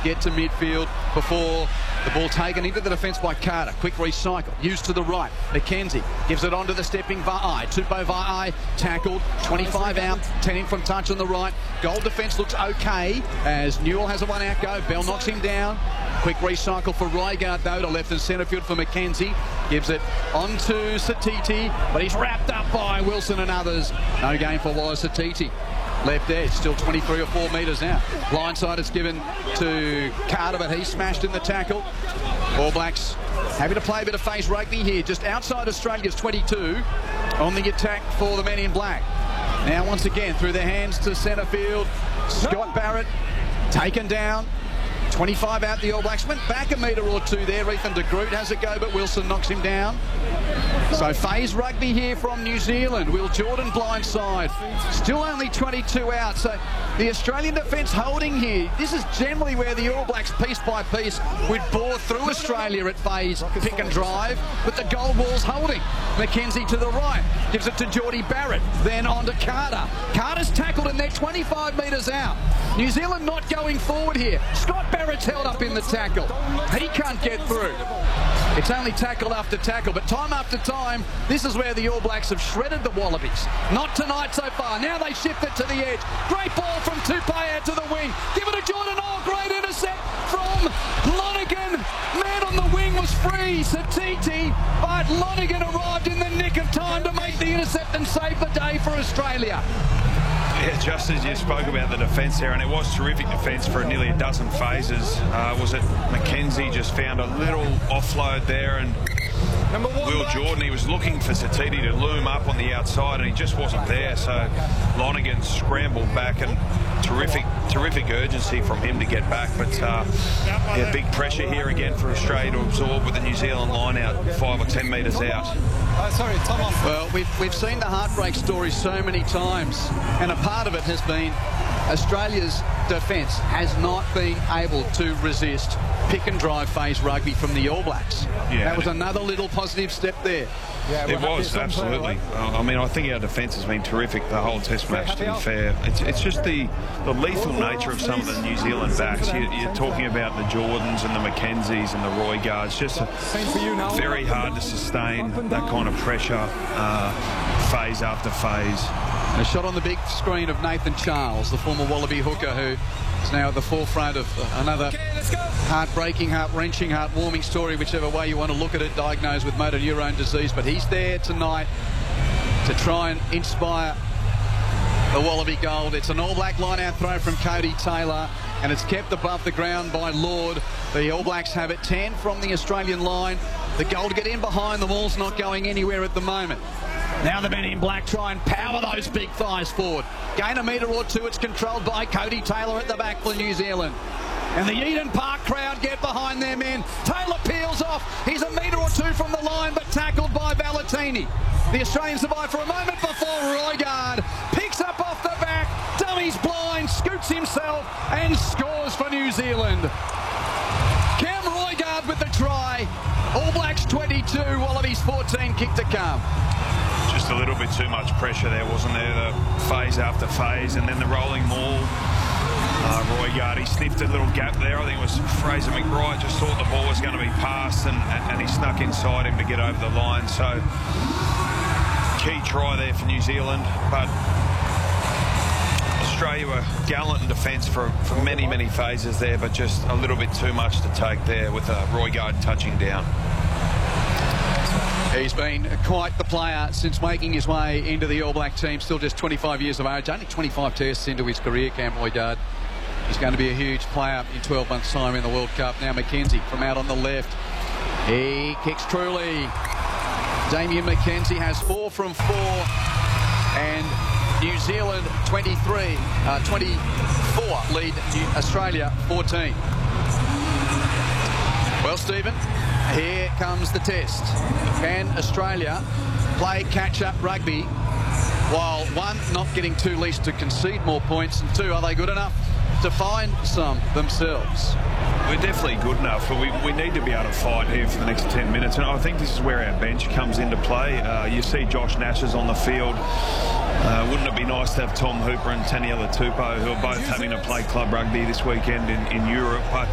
get to midfield before the ball taken into the defence by Carter. Quick recycle, used to the right. McKenzie gives it on to the stepping Va'ai. Tupou Va'ai tackled, 25 out, 10 in from touch on the right. Goal defence looks okay as Newell has a one out go. Bell knocks him down. Quick recycle for Rygaard though to left and centre field for McKenzie. Gives it on to Satiti, but he's wrapped up by Wilson and others. No gain for Waz Satiti. Left edge, still 23 or 4 metres out. Blindside is given to Carter, but he's smashed in the tackle. All Blacks having to play a bit of face rugby here, just outside Australia's 22 on the attack for the men in black. Now once again through their hands to centre field. Scott Barrett taken down. 25 out the All Blacks. Went back a metre or two there. Ethan de Groot has a go, but Wilson knocks him down. So phase rugby here from New Zealand. Will Jordan blindside. Still only 22 out. So the Australian defence holding here. This is generally where the All Blacks piece by piece would bore through Australia at phase pick and drive. But the goal wall's holding. McKenzie to the right. Gives it to Geordie Barrett. Then on to Carter. Carter's tackled and they're 25 metres out. New Zealand not going forward here. Scott Barrett's held up in the tackle. He can't get through. It's only tackle after tackle, but time after time, this is where the All Blacks have shredded the Wallabies. Not tonight so far. Now they shift it to the edge. Great ball from Tupou to the wing. Give it to Jordan. Oh, great intercept from Lonergan. Man on the wing was free, Satiti, but Lonergan arrived in the nick of time to make the intercept and save the day for Australia. Yeah, just as you spoke about the defence there, and it was terrific defence for nearly a dozen phases. Was it McKenzie just found a little offload there, and Will Jordan, he was looking for Satiti to loom up on the outside and he just wasn't there, so Lonergan scrambled back, and terrific urgency from him to get back, but yeah, big pressure here again for Australia to absorb with the New Zealand line out 5 or 10 metres out. Well, we've seen the heartbreak story so many times, and a part of it has been Australia's defence has not been able to resist pick and drive phase rugby from the All Blacks. Yeah, that was another little positive step there. Yeah, it was, absolutely. I mean, I think our defence has been terrific the whole Test match, to be fair. It's just the lethal nature of some of the New Zealand backs. You're talking about the Jordans and the McKenzies and the Roygards. Just very hard to sustain that kind of pressure phase after phase. A shot on the big screen of Nathan Charles, the former Wallaby hooker, who is now at the forefront of another heartbreaking, heart-wrenching, heart-warming story, whichever way you want to look at it, diagnosed with motor neurone disease. But he's there tonight to try and inspire the Wallaby Gold. It's an All Black line-out throw from Cody Taylor, and it's kept above the ground by Lord. The All Blacks have it 10 from the Australian line. The goal to get in behind the wall's not going anywhere at the moment. Now the men in black try and power those big thighs forward. Gain a metre or two. It's controlled by Cody Taylor at the back for New Zealand. And the Eden Park crowd get behind their men. Taylor peels off. He's a metre or two from the line, but tackled by Valentini. The Australian survived for a moment before Roygaard picks up off the back, dummies blind, scoots himself, and scores for New Zealand. Cam Roygaard with the try. All Blacks 22, Wallabies 14, kick to come. Just a little bit too much pressure there, wasn't there? The phase after phase, and then the rolling maul. Roygaard, he sniffed a little gap there. I think it was Fraser McBride just thought the ball was going to be passed, and he snuck inside him to get over the line. So, key try there for New Zealand, but Australia were gallant in defence for many, many phases there, but just a little bit too much to take there with Roygaard touching down. He's been quite the player since making his way into the All Black team, still just 25 years of age, only 25 tests into his career, Cam Roygaard. He's going to be a huge player in 12 months' time in the World Cup. Now McKenzie from out on the left. He kicks truly. Damien McKenzie has 4 from 4, and New Zealand 24 lead Australia 14. Well, Stephen, here comes the test. Can Australia play catch-up rugby while, 1, not getting too least to concede more points, and 2, are they good enough to find some themselves? We're definitely good enough, but we need to be able to fight here for the next 10 minutes, and I think this is where our bench comes into play. You see Josh Nash is on the field. Wouldn't it be nice to have Tom Hooper and Taniela Tupou, who are both having to play club rugby this weekend in Europe? But